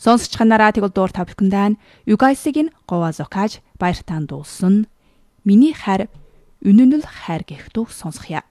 Сонсч чанараа тэгвэл дуур тавхиндаа Югайсгийн говазокаж баяртаан дуулсан миний хайр үнэнэл хайр гэх дуу сонсхье.